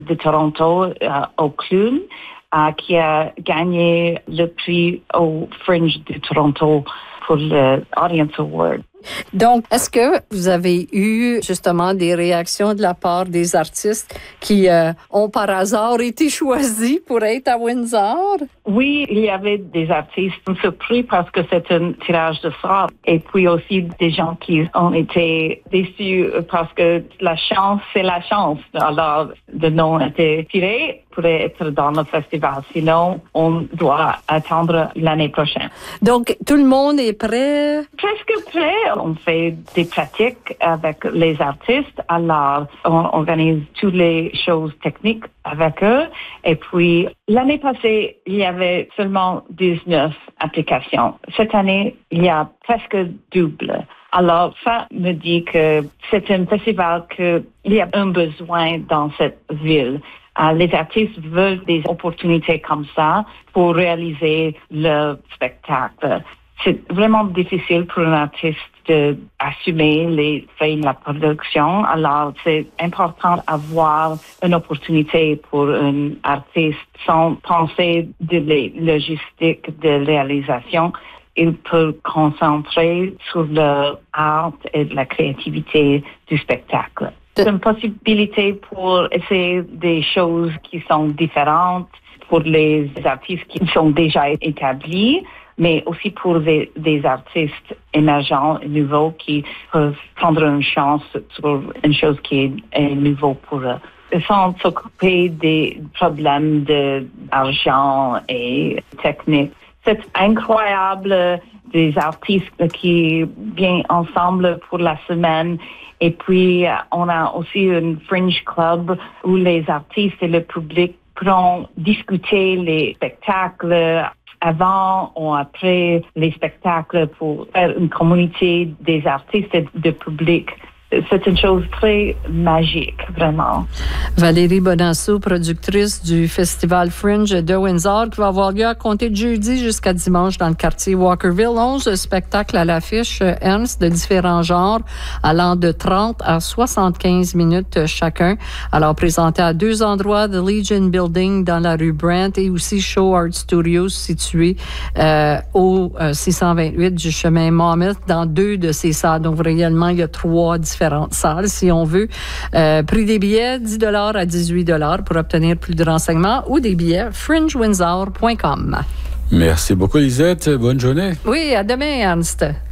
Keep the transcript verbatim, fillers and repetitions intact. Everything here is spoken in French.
de Toronto euh, au clown, euh, qui a gagné le prix au Fringe de Toronto pour le Audience Award. Donc, est-ce que vous avez eu justement des réactions de la part des artistes qui euh, ont par hasard été choisis pour être à Windsor? Oui, il y avait des artistes surpris parce que c'est un tirage de sort. Et puis aussi des gens qui ont été déçus parce que la chance, c'est la chance. Alors, le nom a été tiré pour être dans le festival. Sinon, on doit attendre l'année prochaine. Donc, tout le monde est prêt? Presque prêt. On fait des pratiques avec les artistes. Alors, on organise toutes les choses techniques avec eux. Et puis, l'année passée, il y avait seulement dix-neuf applications. Cette année, il y a presque double. Alors, ça me dit que c'est un festival qu'il y a un besoin dans cette ville. Uh, les artistes veulent des opportunités comme ça pour réaliser le spectacle. C'est vraiment difficile pour un artiste d'assumer les frais de la production. Alors, c'est important d'avoir une opportunité pour un artiste sans penser de la logistique de réalisation. Il peut concentrer sur l'art et la créativité du spectacle. C'est une possibilité pour essayer des choses qui sont différentes pour les artistes qui sont déjà établis, mais aussi pour des, des artistes émergents, nouveaux, qui peuvent prendre une chance sur une chose qui est, est nouveau pour eux. Sans s'occuper des problèmes d'argent et technique. C'est incroyable des artistes qui viennent ensemble pour la semaine. Et puis, on a aussi un Fringe Club où les artistes et le public pourront discuter les spectacles avant ou après les spectacles pour faire une communauté des artistes et du public. C'est une chose très magique, vraiment. Valérie Bonasso, productrice du Festival Fringe de Windsor, qui va avoir lieu à compter de jeudi jusqu'à dimanche dans le quartier Walkerville. onze spectacles à l'affiche, Ernst, de différents genres, allant de trente à soixante-quinze minutes chacun. Alors, présenté à deux endroits, The Legion Building dans la rue Brent et aussi Show Art Studios situé euh, au euh, six cent vingt-huit du chemin Monmouth dans deux de ces salles. Donc, réellement, il y a trois différentes salles, si on veut. Euh, prix des billets, dix dollars à dix-huit dollars pour obtenir plus de renseignements ou des billets, fringe windsor point com. Merci beaucoup, Lisette. Bonne journée. Oui, à demain, Ernst.